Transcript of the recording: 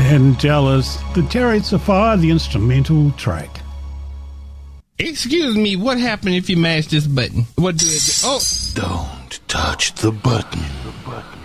and tell us the Chariot Safari, the instrumental track. Excuse me, what happened if you mash this button? What do it do? Oh! Don't touch the button.